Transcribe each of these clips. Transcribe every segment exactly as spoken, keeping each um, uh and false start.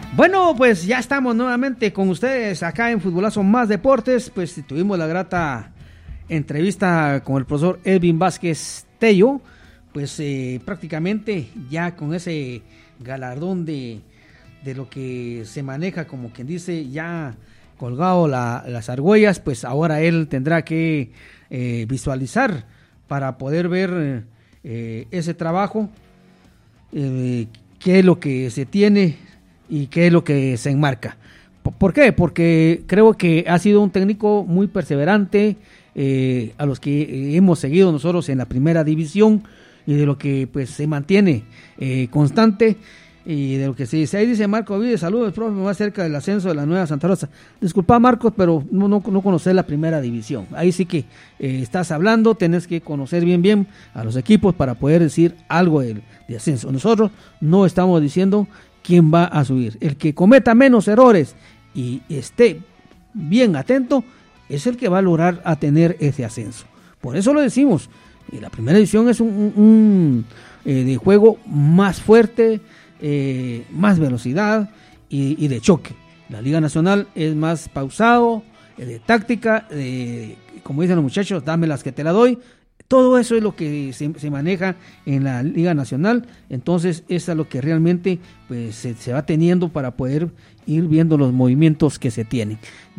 Bueno, pues ya estamos nuevamente con ustedes acá en Futbolazo Más Deportes. Pues tuvimos la grata entrevista con el profesor Edwin Vázquez Tello, pues eh, prácticamente ya con ese galardón de, de lo que se maneja, como quien dice, ya colgado la, las argollas, pues ahora él tendrá que eh, visualizar para poder ver eh, ese trabajo, eh, qué es lo que se tiene y qué es lo que se enmarca. ¿Por qué? Porque creo que ha sido un técnico muy perseverante, eh, a los que hemos seguido nosotros en la primera división, y de lo que pues se mantiene eh, constante, y de lo que se dice. Ahí dice Marco Vides, saludos, profe, más cerca del ascenso de la Nueva Santa Rosa. Disculpa, Marcos, pero no, no, no conocer la primera división. Ahí sí que eh, estás hablando, tenés que conocer bien bien a los equipos para poder decir algo de, de ascenso. Nosotros no estamos diciendo quién va a subir. El que cometa menos errores y esté bien atento es el que va a lograr a tener ese ascenso. Por eso lo decimos. La primera división es un, un, un eh, de juego más fuerte, eh, más velocidad y, y de choque. La Liga Nacional es más pausado, eh, de táctica, de, como dicen los muchachos, dame las que te la doy. Todo eso es lo que se, se maneja en la Liga Nacional. Entonces es a lo que realmente pues, se, se va teniendo para poder ir viendo los movimientos que se tienen.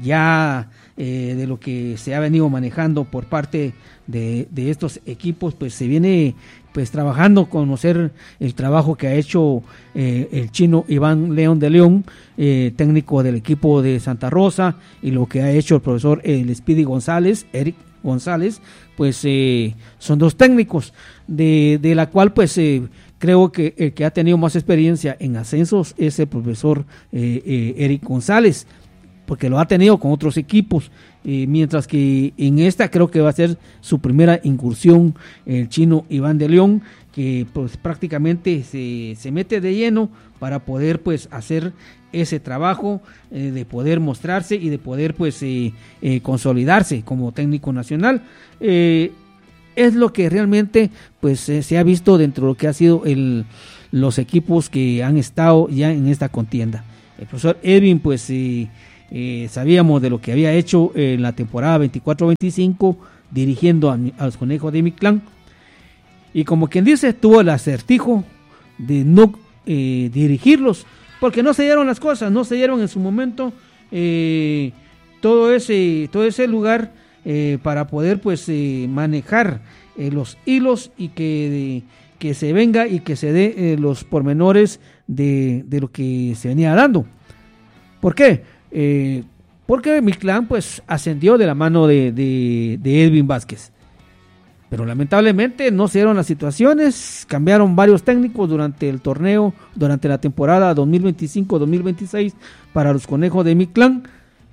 Ya eh, de lo que se ha venido manejando por parte de, de estos equipos, pues se viene pues trabajando, conocer el trabajo que ha hecho eh, el chino Iván León de León, eh, técnico del equipo de Santa Rosa, y lo que ha hecho el profesor el Speedy González, Eric González, pues eh, son dos técnicos de, de la cual pues eh, creo que el que ha tenido más experiencia en ascensos es el profesor eh, eh, Eric González, porque lo ha tenido con otros equipos, eh, mientras que en esta creo que va a ser su primera incursión el chino Iván de León, que pues prácticamente se, se mete de lleno para poder pues hacer ese trabajo, eh, de poder mostrarse y de poder pues eh, eh, consolidarse como técnico nacional. Eh, es lo que realmente pues eh, se ha visto dentro de lo que ha sido el, los equipos que han estado ya en esta contienda. El profesor Edwin pues eh, eh, sabíamos de lo que había hecho en la temporada veinticuatro veinticinco dirigiendo a, a los Conejos de Mictlán, y como quien dice tuvo el acertijo de no eh, dirigirlos porque no se dieron las cosas, no se dieron en su momento eh, todo ese todo ese lugar eh, para poder pues eh, manejar eh, los hilos y que, de, que se venga y que se dé eh, los pormenores de, de lo que se venía dando. ¿Por qué? Eh, porque Mictlán pues ascendió de la mano de, de, de Edwin Vázquez. Pero lamentablemente no se dieron las situaciones, cambiaron varios técnicos durante el torneo, durante la temporada dos mil veinticinco dos mil veintiséis para los Conejos de Mictlán.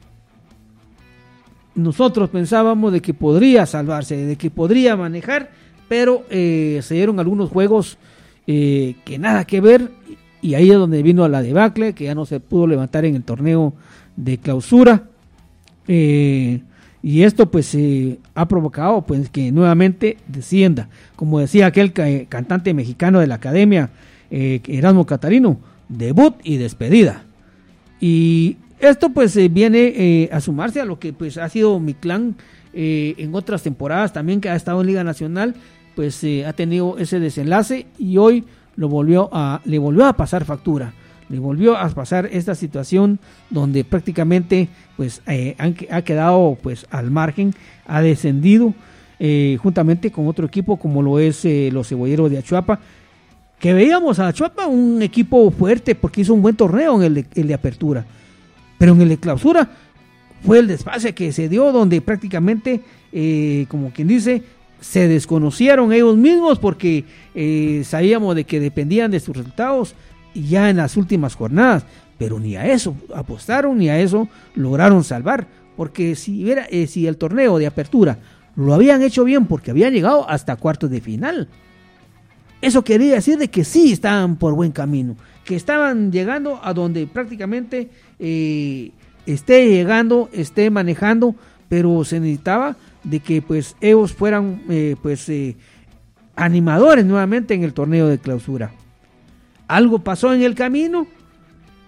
Nosotros pensábamos de que podría salvarse, de que podría manejar, pero eh, se dieron algunos juegos eh, que nada que ver, y ahí es donde vino la debacle, que ya no se pudo levantar en el torneo de clausura. Eh, Y esto pues eh, ha provocado pues que nuevamente descienda, como decía aquel ca- cantante mexicano de la academia, eh, Erasmo Catarino, debut y despedida. Y esto pues eh, viene eh, a sumarse a lo que pues ha sido Mictlán eh, en otras temporadas también, que ha estado en Liga Nacional, pues eh, ha tenido ese desenlace, y hoy lo volvió a, le volvió a pasar factura. Le volvió a pasar esta situación donde prácticamente pues eh, han, ha quedado pues al margen, ha descendido eh, juntamente con otro equipo como lo es eh, los Cebolleros de Achuapa, que veíamos a Achuapa un equipo fuerte porque hizo un buen torneo en el de, el de apertura, pero en el de clausura fue el desfase que se dio, donde prácticamente eh, como quien dice se desconocieron ellos mismos, porque eh, sabíamos de que dependían de sus resultados ya en las últimas jornadas, pero ni a eso apostaron, ni a eso lograron salvar, porque si, era, eh, si el torneo de apertura lo habían hecho bien porque habían llegado hasta cuartos de final, eso quería decir de que sí estaban por buen camino, que estaban llegando a donde prácticamente eh, esté llegando, esté manejando, pero se necesitaba de que pues ellos fueran eh, pues eh, animadores nuevamente en el torneo de clausura. Algo pasó en el camino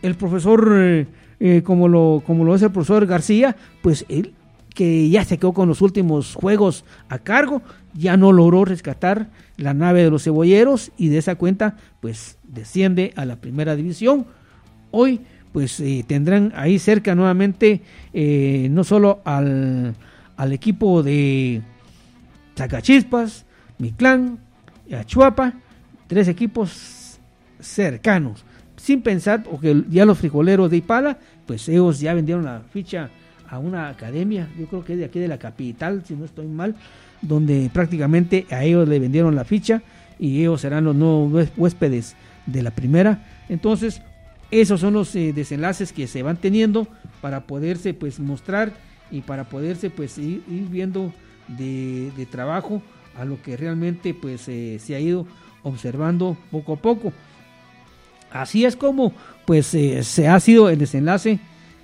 el profesor, eh, eh, como lo como lo es el profesor García, pues él, que ya se quedó con los últimos juegos a cargo, ya no logró rescatar la nave de los cebolleros y de esa cuenta pues desciende a la primera división. Hoy pues eh, tendrán ahí cerca nuevamente eh, no solo al, al equipo de Zacachispas, Mictlán, Achuapa, tres equipos cercanos, sin pensar, porque ya los frijoleros de Ipala, pues ellos ya vendieron la ficha a una academia, yo creo que es de aquí de la capital, si no estoy mal, donde prácticamente a ellos le vendieron la ficha y ellos serán los nuevos huéspedes de la primera. Entonces, esos son los eh, desenlaces que se van teniendo para poderse pues mostrar y para poderse pues ir, ir viendo de, de trabajo a lo que realmente pues eh, se ha ido observando poco a poco. Así es como pues eh, se ha sido el desenlace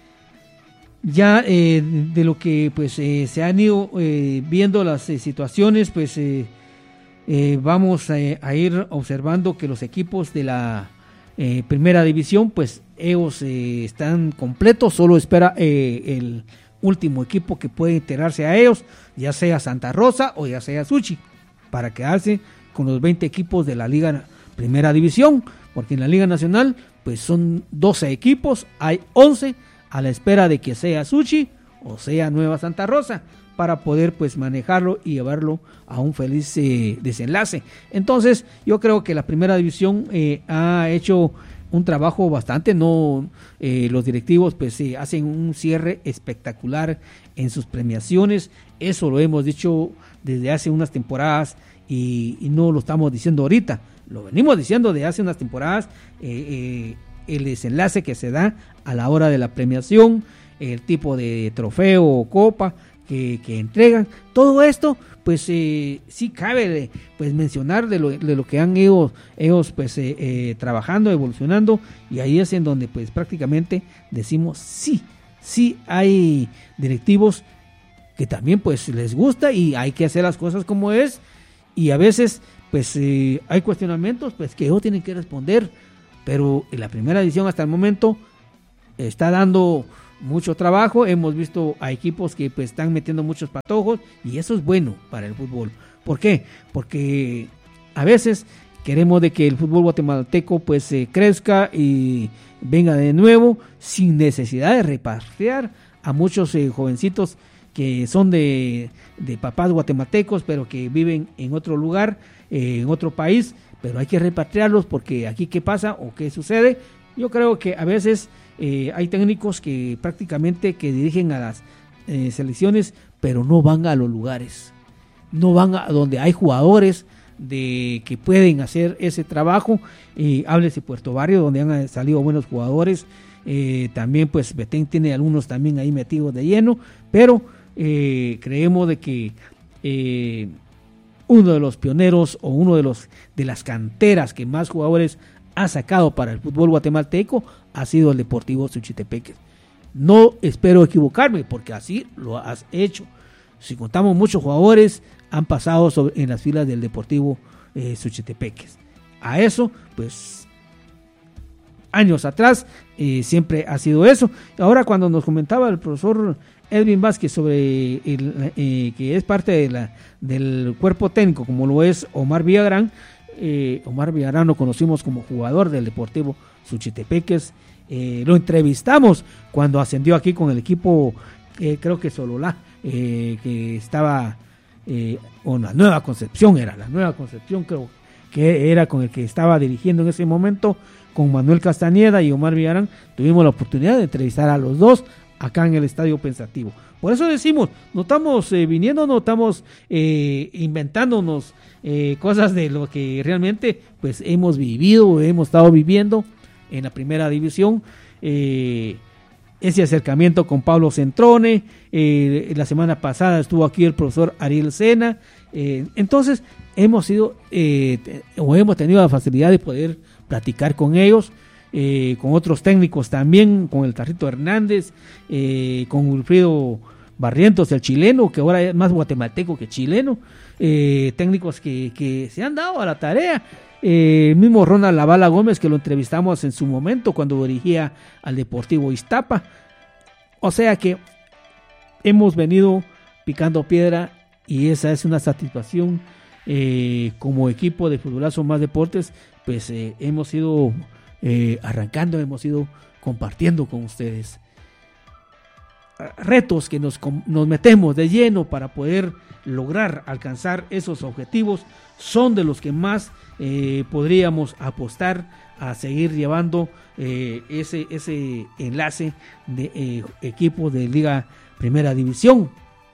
ya eh, de lo que pues eh, se han ido eh, viendo las eh, situaciones. Pues eh, eh, vamos a, a ir observando que los equipos de la eh, primera división pues ellos eh, están completos, solo espera eh, el último equipo que puede integrarse a ellos, ya sea Santa Rosa o ya sea Suchi, para quedarse con los veinte equipos de la Liga Primera División, porque en la Liga Nacional pues son doce equipos, hay once a la espera de que sea Suchi o sea Nueva Santa Rosa, para poder pues manejarlo y llevarlo a un feliz eh, desenlace. Entonces yo creo que la Primera División eh, ha hecho un trabajo bastante, no eh, los directivos pues eh, hacen un cierre espectacular en sus premiaciones, eso lo hemos dicho desde hace unas temporadas y, y no lo estamos diciendo ahorita, lo venimos diciendo de hace unas temporadas, eh, eh, el desenlace que se da a la hora de la premiación, el tipo de trofeo o copa que, que entregan, todo esto pues eh, sí cabe pues mencionar de lo, de lo que han ido ellos pues eh, eh, trabajando, evolucionando, y ahí es en donde pues prácticamente decimos sí, sí hay directivos que también pues les gusta y hay que hacer las cosas como es, y a veces pues eh, hay cuestionamientos pues que ellos tienen que responder, pero en la primera edición hasta el momento está dando mucho trabajo. Hemos visto a equipos que pues están metiendo muchos patojos y eso es bueno para el fútbol. ¿Por qué? Porque a veces queremos de que el fútbol guatemalteco pues eh, crezca y venga de nuevo sin necesidad de repatriar a muchos eh, jovencitos que son de, de papás guatemaltecos pero que viven en otro lugar, eh, en otro país, pero hay que repatriarlos porque aquí qué pasa o qué sucede. Yo creo que a veces eh, hay técnicos que prácticamente que dirigen a las eh, selecciones, pero no van a los lugares, no van a donde hay jugadores de que pueden hacer ese trabajo. Eh, háblese Puerto Barrio, donde han salido buenos jugadores. Eh, también pues Betén tiene algunos también ahí metidos de lleno, pero eh, creemos de que eh, uno de los pioneros o uno de los de las canteras que más jugadores ha sacado para el fútbol guatemalteco ha sido el Deportivo Suchitepeques. No espero equivocarme porque así lo has hecho. Si contamos muchos jugadores han pasado sobre, en las filas del Deportivo eh, Suchitepeques. A eso pues años atrás eh, siempre ha sido eso. Ahora cuando nos comentaba el profesor Edwin Vázquez sobre el, eh, que es parte de la, del cuerpo técnico como lo es Omar Villagrán, eh, Omar Villagrán lo conocimos como jugador del Deportivo Suchitepeques, eh, lo entrevistamos cuando ascendió aquí con el equipo, eh, creo que Sololá, eh, que estaba eh, con la Nueva Concepción, era la Nueva Concepción creo que era con el que estaba dirigiendo en ese momento, con Manuel Castañeda y Omar Villarán. Tuvimos la oportunidad de entrevistar a los dos acá en el Estadio Pensativo. Por eso decimos, no estamos eh, viniendo, no estamos eh, inventándonos eh, cosas de lo que realmente pues hemos vivido, hemos estado viviendo en la primera división. Eh, ese acercamiento con Pablo Centrone, eh, la semana pasada estuvo aquí el profesor Ariel Sena, eh, entonces hemos sido eh, o hemos tenido la facilidad de poder platicar con ellos, eh, con otros técnicos también, con el Tarrito Hernández, eh, con Wilfrido Barrientos, el chileno, que ahora es más guatemalteco que chileno, eh, técnicos que, que se han dado a la tarea eh, el mismo Ronald Lavala Gómez, que lo entrevistamos en su momento cuando dirigía al Deportivo Iztapa. O sea que hemos venido picando piedra y esa es una satisfacción. Eh, como equipo de Futbolazo Más Deportes, pues eh, hemos ido eh, arrancando, hemos ido compartiendo con ustedes retos que nos, nos metemos de lleno para poder lograr alcanzar esos objetivos. Son de los que más eh, podríamos apostar a seguir llevando eh, ese, ese enlace de eh, equipos de Liga Primera División.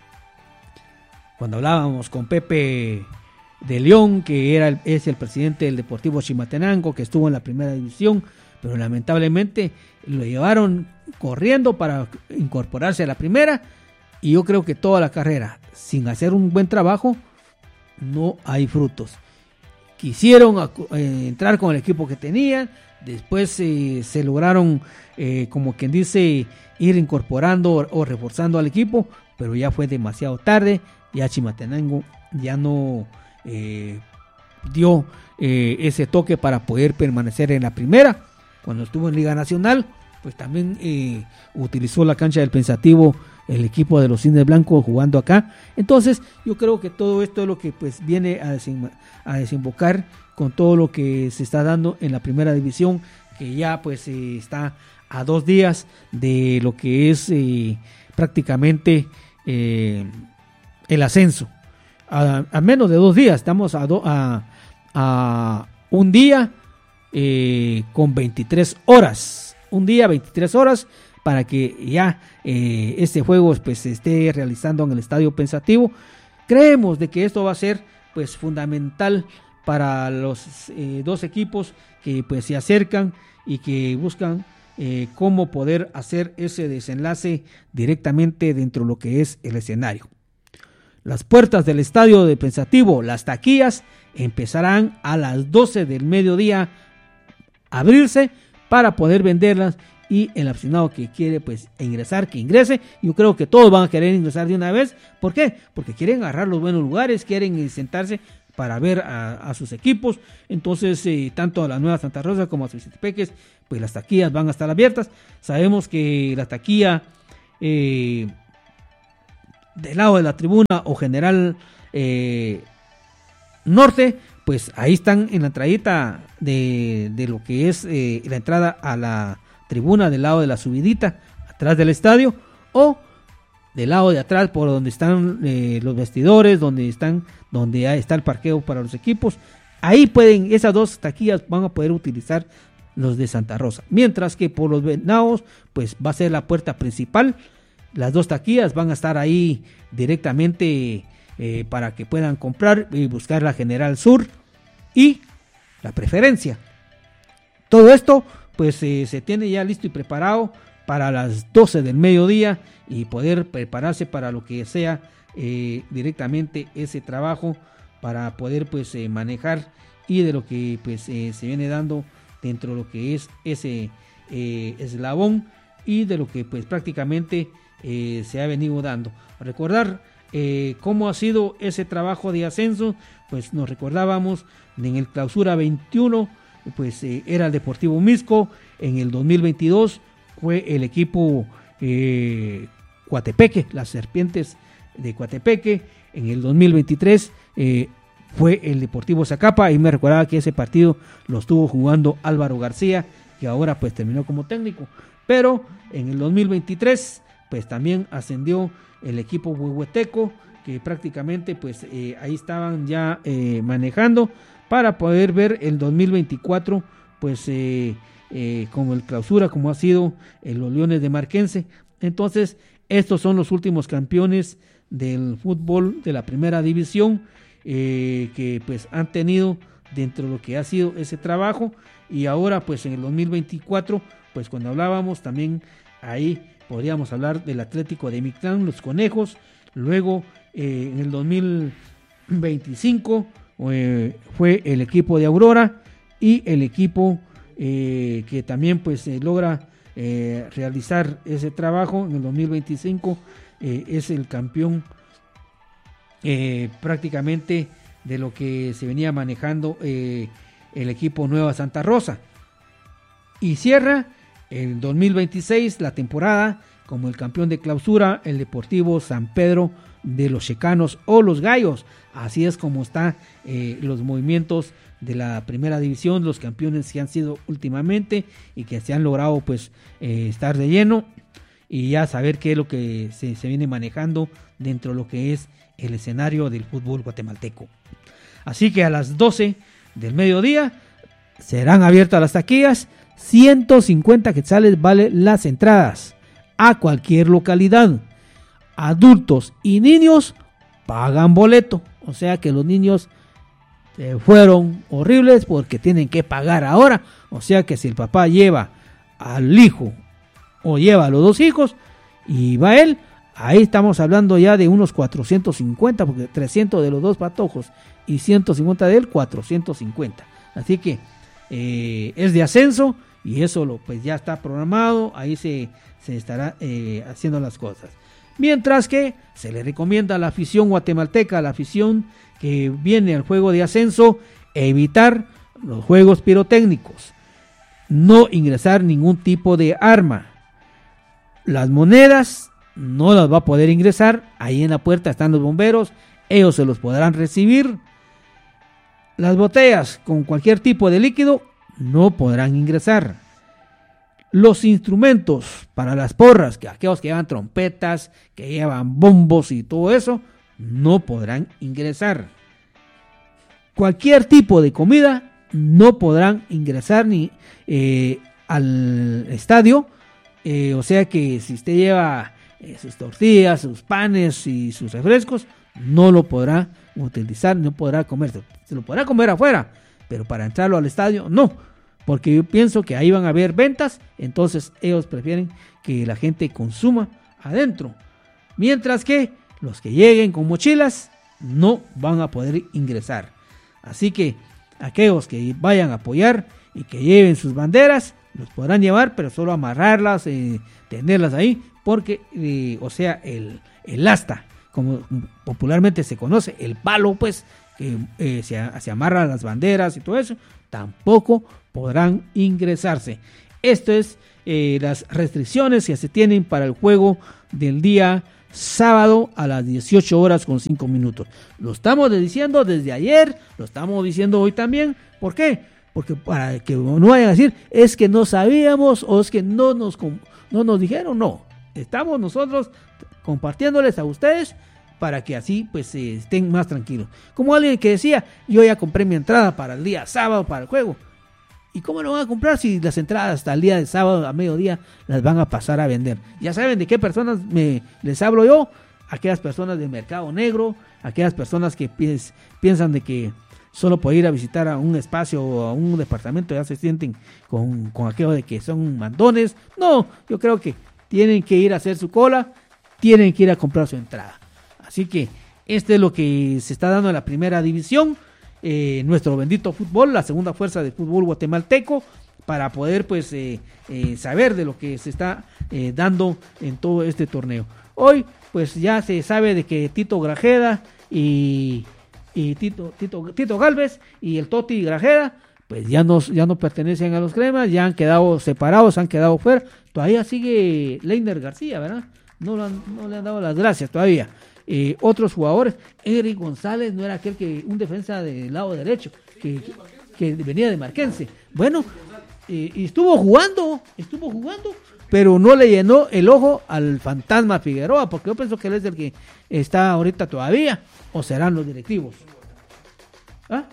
Cuando hablábamos con Pepe de León, que era el, es el presidente del Deportivo Chimaltenango, que estuvo en la Primera División, pero lamentablemente lo llevaron corriendo para incorporarse a la primera, y yo creo que toda la carrera sin hacer un buen trabajo no hay frutos. Quisieron eh, entrar con el equipo que tenían, después eh, se lograron eh, como quien dice ir incorporando o, o reforzando al equipo, pero ya fue demasiado tarde. Ya Chimaltenango ya no eh, dio eh, ese toque para poder permanecer en la primera. Cuando estuvo en Liga Nacional, pues también eh, utilizó la cancha del Pensativo el equipo de los Indios Blancos jugando acá. Entonces yo creo que todo esto es lo que pues viene a, desem- a desembocar con todo lo que se está dando en la Primera División, que ya pues eh, está a dos días de lo que es eh, prácticamente eh, el ascenso. A, a menos de dos días, estamos a, do, a, a un día eh, con veintitrés horas, un día veintitrés horas para que ya eh, este juego pues se esté realizando en el Estadio Pensativo. Creemos de que esto va a ser pues fundamental para los eh, dos equipos que pues se acercan y que buscan eh, cómo poder hacer ese desenlace directamente dentro de lo que es el escenario. Las puertas del Estadio de Pensativo, las taquillas, empezarán a las doce del mediodía a abrirse para poder venderlas, y el aficionado que quiere pues ingresar, que ingrese. Yo creo que todos van a querer ingresar de una vez. ¿Por qué? Porque quieren agarrar los buenos lugares, quieren sentarse para ver a, a sus equipos. Entonces eh, tanto a la Nueva Santa Rosa como a sus Tepeques, pues las taquillas van a estar abiertas. Sabemos que la taquilla eh, del lado de la tribuna o general eh, norte, pues ahí están en la entradita de, de lo que es eh, la entrada a la tribuna del lado de la subidita, atrás del estadio, o del lado de atrás por donde están eh, los vestidores, donde están, donde está el parqueo para los equipos. Ahí pueden, esas dos taquillas van a poder utilizar los de Santa Rosa, mientras que por los venados pues va a ser la puerta principal. Las dos taquillas van a estar ahí directamente eh, para que puedan comprar y buscar la General Sur y la preferencia. Todo esto pues eh, se tiene ya listo y preparado para las doce del mediodía y poder prepararse para lo que sea eh, directamente ese trabajo para poder pues eh, manejar y de lo que pues eh, se viene dando dentro de lo que es ese eh, eslabón y de lo que pues prácticamente eh, se ha venido dando. Recordar eh, cómo ha sido ese trabajo de ascenso, pues nos recordábamos en el clausura veintiuno, pues eh, era el Deportivo Misco. En el dos mil veintidós fue el equipo eh, Coatepeque, las Serpientes de Coatepeque. En el dos mil veintitrés eh, fue el Deportivo Zacapa, y me recordaba que ese partido lo estuvo jugando Álvaro García, que ahora pues terminó como técnico. Pero en el dos mil veintitrés pues también ascendió el equipo huehueteco, que prácticamente pues eh, ahí estaban ya eh, manejando para poder ver el dos mil veinticuatro pues eh, eh, como el clausura, como ha sido eh, los Leones de Marquense. Entonces estos son los últimos campeones del fútbol de la Primera División eh, que pues han tenido dentro de lo que ha sido ese trabajo. Y ahora pues en el dos mil veinticuatro pues cuando hablábamos también ahí podríamos hablar del Atlético de Mictlán, los Conejos. Luego eh, en el dos mil veinticinco eh, fue el equipo de Aurora, y el equipo eh, que también pues eh, logra eh, realizar ese trabajo en el dos mil veinticinco eh, es el campeón eh, prácticamente de lo que se venía manejando eh, el equipo Nueva Santa Rosa. Y cierra en dos mil veintiséis la temporada como el campeón de clausura, el Deportivo San Pedro de los Checanos o los Gallos. Así es como están eh, los movimientos de la primera división, los campeones que han sido últimamente y que se han logrado pues eh, estar de lleno y ya saber qué es lo que se, se viene manejando dentro de lo que es el escenario del fútbol guatemalteco. Así que a las doce del mediodía serán abiertas las taquillas, ciento cincuenta quetzales vale las entradas a cualquier localidad. Adultos y niños pagan boleto, o sea que los niños eh, fueron horribles porque tienen que pagar ahora, o sea que si el papá lleva al hijo o lleva a los dos hijos y va él, ahí estamos hablando ya de unos cuatrocientos cincuenta, porque trescientos de los dos patojos y ciento cincuenta de él, cuatrocientos cincuenta. Así que eh, es de ascenso y eso lo, pues ya está programado, ahí se, se estará eh, haciendo las cosas. Mientras que se le recomienda a la afición guatemalteca, a la afición que viene al juego de ascenso, evitar los juegos pirotécnicos, no ingresar ningún tipo de arma. Las monedas no las va a poder ingresar, ahí en la puerta están los bomberos, ellos se los podrán recibir. Las botellas con cualquier tipo de líquido no podrán ingresar. Los instrumentos para las porras, que aquellos que llevan trompetas, que llevan bombos y todo eso, no podrán ingresar. Cualquier tipo de comida no podrán ingresar ni eh, al estadio. Eh, o sea que si usted lleva eh, sus tortillas, sus panes y sus refrescos, no lo podrá utilizar, no podrá comer. Se lo podrá comer afuera, pero para entrarlo al estadio, no. Porque yo pienso que ahí van a haber ventas, entonces ellos prefieren que la gente consuma adentro. Mientras que los que lleguen con mochilas no van a poder ingresar. Así que aquellos que vayan a apoyar y que lleven sus banderas, los podrán llevar, pero solo amarrarlas, eh, tenerlas ahí, porque, eh, o sea, el, el asta, como popularmente se conoce, el palo, pues, que eh, se, se amarra las banderas y todo eso, tampoco podrán ingresarse. Esto es eh, las restricciones que se tienen para el juego del día sábado a las dieciocho horas con cinco minutos. Lo estamos diciendo desde ayer, lo estamos diciendo hoy también. ¿Por qué? Porque para que no vayan a decir, es que no sabíamos o es que no nos, no nos dijeron. No, estamos nosotros compartiéndoles a ustedes para que así pues eh, estén más tranquilos. Como alguien que decía, yo ya compré mi entrada para el día sábado para el juego. ¿Y cómo lo van a comprar si las entradas hasta el día de sábado a mediodía las van a pasar a vender? Ya saben de qué personas me, les hablo yo. Aquellas personas del mercado negro, aquellas personas que piens, piensan de que solo por ir a visitar a un espacio o a un departamento ya se sienten con, con aquello de que son mandones. No, yo creo que tienen que ir a hacer su cola, tienen que ir a comprar su entrada. Así que este es lo que se está dando en la primera división. Eh, nuestro bendito fútbol, la segunda fuerza del fútbol guatemalteco, para poder pues eh, eh, saber de lo que se está eh, dando en todo este torneo. Hoy pues ya se sabe de que Tito Grajeda y, y Tito, Tito, Tito Galvez y el Toti Grajeda pues ya no, ya no pertenecen a los cremas, ya han quedado separados, han quedado fuera. Todavía sigue Leiner García, ¿verdad? No, lo han, no le han dado las gracias todavía. Eh, otros jugadores, Eric González no era aquel que, un defensa del lado derecho, que, que, que venía de Marquense. Bueno, eh, y estuvo jugando, estuvo jugando, pero no le llenó el ojo al fantasma Figueroa, porque yo pienso que él es el que está ahorita todavía, o serán los directivos. ¿Ah?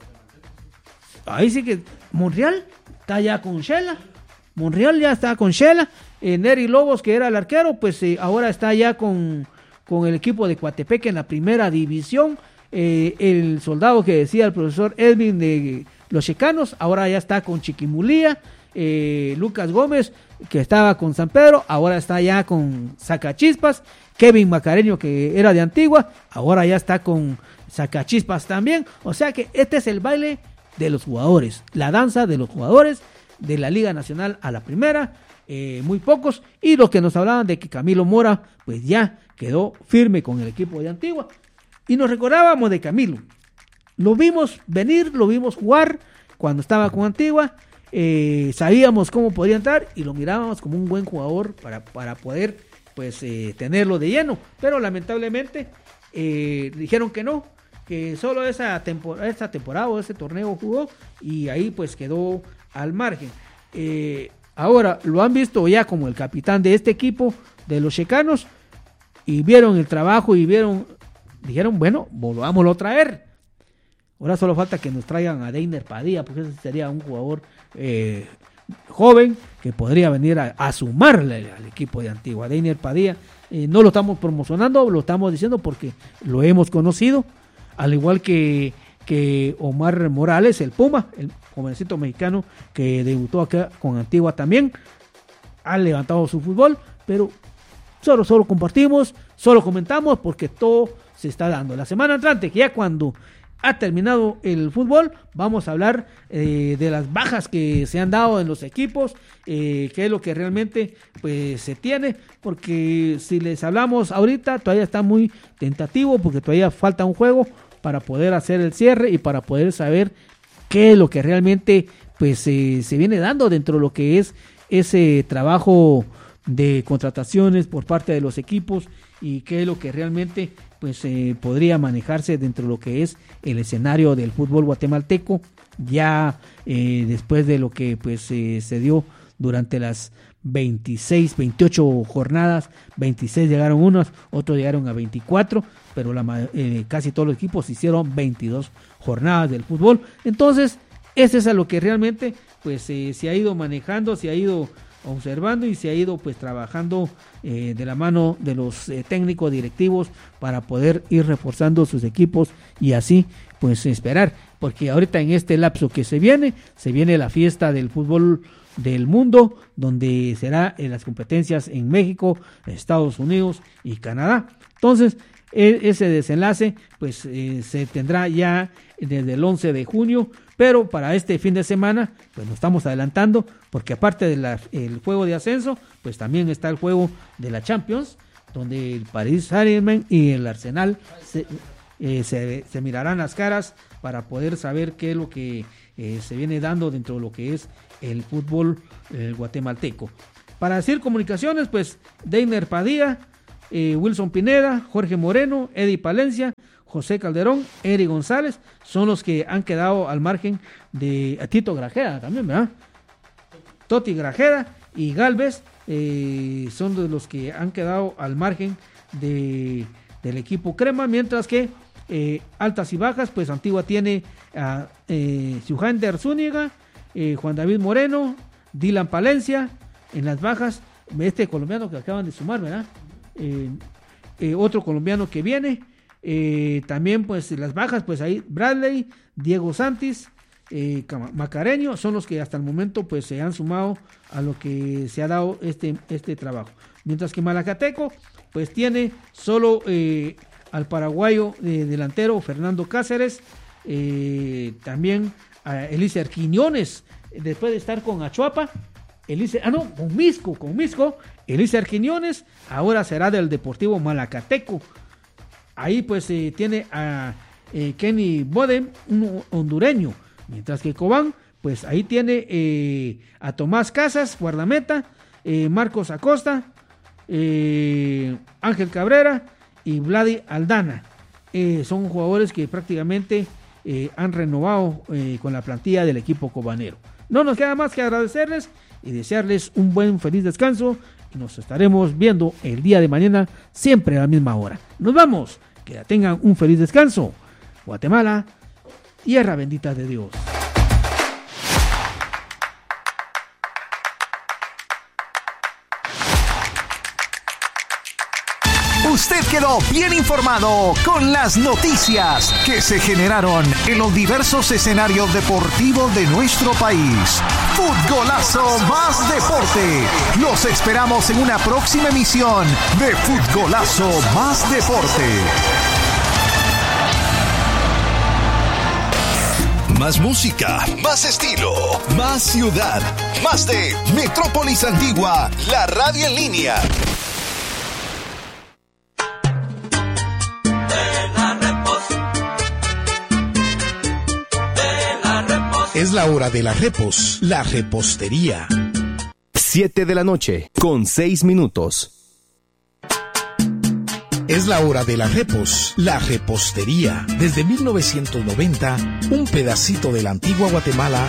Ahí sí que Monreal está ya con Shela, Monreal ya está con Shela, eh, Neri Lobos, que era el arquero, pues eh, ahora está ya con con el equipo de Coatepeque en la primera división. Eh, el soldado que decía el profesor Edwin de los Checanos, ahora ya está con Chiquimulía. Eh, Lucas Gómez, que estaba con San Pedro, ahora está ya con Zacachispas. Kevin Macareño, que era de Antigua, ahora ya está con Zacachispas también. O sea que este es el baile de los jugadores, la danza de los jugadores de la Liga Nacional a la primera. Eh, muy pocos, y los que nos hablaban de que Camilo Mora pues ya quedó firme con el equipo de Antigua, y nos recordábamos de Camilo, lo vimos venir, lo vimos jugar, cuando estaba con Antigua, eh, sabíamos cómo podía entrar y lo mirábamos como un buen jugador para, para poder pues eh, tenerlo de lleno, pero lamentablemente eh, dijeron que no, que solo esa, tempor- esa temporada o ese torneo jugó y ahí pues quedó al margen. Eh, ahora lo han visto ya como el capitán de este equipo de los checanos y vieron el trabajo y vieron, dijeron bueno, volvámoslo a traer. Ahora solo falta que nos traigan a Deiner Padilla, porque ese sería un jugador eh, joven que podría venir a, a sumarle al equipo de Antigua. Deiner Padilla eh, no lo estamos promocionando, lo estamos diciendo porque lo hemos conocido, al igual que, que Omar Morales, el Puma, el jovencito mexicano que debutó acá con Antigua también, ha levantado su fútbol, pero solo, solo compartimos, solo comentamos porque todo se está dando. La semana entrante, que ya cuando ha terminado el fútbol, vamos a hablar eh, de las bajas que se han dado en los equipos, eh, qué es lo que realmente pues se tiene, porque si les hablamos ahorita todavía está muy tentativo, porque todavía falta un juego para poder hacer el cierre y para poder saber qué es lo que realmente pues eh, se viene dando dentro de lo que es ese trabajo de contrataciones por parte de los equipos y qué es lo que realmente pues eh, podría manejarse dentro de lo que es el escenario del fútbol guatemalteco ya eh, después de lo que pues eh, se dio durante las veintiséis, veintiocho jornadas, veintiséis llegaron unos, otros llegaron a veinticuatro, pero la, eh, casi todos los equipos hicieron veintidós jornadas del fútbol. Entonces, ese es a lo que realmente pues eh, se ha ido manejando, se ha ido observando y se ha ido pues trabajando eh, de la mano de los eh, técnicos directivos para poder ir reforzando sus equipos y así pues esperar, porque ahorita en este lapso que se viene, se viene la fiesta del fútbol del mundo, donde será en las competencias en México, Estados Unidos y Canadá. Entonces e- ese desenlace pues eh, se tendrá ya desde el once de junio, pero para este fin de semana pues nos estamos adelantando, porque aparte del juego de ascenso, pues también está el juego de la Champions, donde el Paris Saint-Germain y el Arsenal se, eh, se, se mirarán las caras para poder saber qué es lo que eh, se viene dando dentro de lo que es el fútbol eh, guatemalteco. Para decir comunicaciones, pues Deiner Padilla, eh, Wilson Pineda, Jorge Moreno, Eddie Palencia, José Calderón, Eri González, son los que han quedado al margen de a Tito Grajeda también, ¿verdad? Toti Grajeda y Galvez eh, son de los que han quedado al margen de, del equipo Crema, mientras que eh, altas y bajas, pues Antigua tiene a eh, Sujander Zúñiga, eh, Juan David Moreno, Dylan Palencia, en las bajas, este colombiano que acaban de sumar, ¿verdad? Eh, eh, otro colombiano que viene, eh, también pues las bajas, pues ahí Bradley, Diego Santis, eh, Macareño, son los que hasta el momento pues se han sumado a lo que se ha dado este, este trabajo, mientras que Malacateco pues tiene solo eh, al paraguayo eh, delantero Fernando Cáceres, eh, también a Elícer Quiñones, después de estar con Achuapa, Elícer, ah no, con Misco, con Misco, Elícer Quiñones, ahora será del Deportivo Malacateco. Ahí pues eh, tiene a eh, Kenny Bodem, un hondureño, mientras que Cobán, pues ahí tiene eh, a Tomás Casas, guardameta, eh, Marcos Acosta, eh, Ángel Cabrera y Vladi Aldana. Eh, son jugadores que prácticamente eh, han renovado eh, con la plantilla del equipo cobanero. No nos queda más que agradecerles y desearles un buen, feliz descanso. Y nos estaremos viendo el día de mañana, siempre a la misma hora. Nos vamos. Que tengan un feliz descanso. Guatemala, tierra bendita de Dios. Usted quedó bien informado con las noticias que se generaron en los diversos escenarios deportivos de nuestro país. Futgolazo más deporte. Los esperamos en una próxima emisión de Futgolazo más deporte. Más música, más estilo, más ciudad, más de Metrópolis Antigua, la radio en línea. Es la hora de la repos, la repostería. Siete de la noche, con seis minutos. Es la hora de la repos, la repostería. Desde mil novecientos noventa, un pedacito de la antigua Guatemala